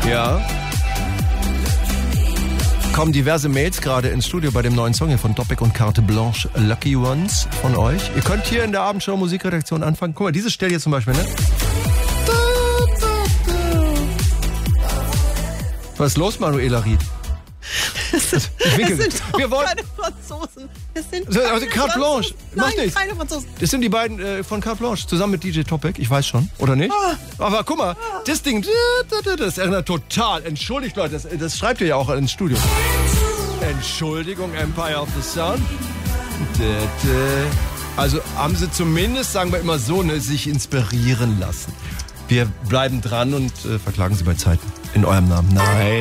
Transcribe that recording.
Ja. Kommen diverse Mails gerade ins Studio bei dem neuen Song hier von Topic und Carte Blanche, Lucky Ones von euch. Ihr könnt hier in der Abendshow Musikredaktion anfangen. Guck mal, diese Stelle hier zum Beispiel, ne? Was ist los, Manuela Ried? Das sind doch keine Franzosen. Das sind Carte Blanche. Nein, Macht nichts. keine Franzosen. Das sind die beiden von Carte Blanche, zusammen mit DJ Topic. Ich weiß schon, oder nicht? Aber guck mal, das Ding, das erinnert total. Entschuldigt, Leute, das schreibt ihr ja auch ins Studio. Entschuldigung, Empire of the Sun. Also haben sie zumindest, sagen wir immer so, ne, sich inspirieren lassen. Wir bleiben dran und verklagen sie bei Zeiten. In eurem Namen. Nein.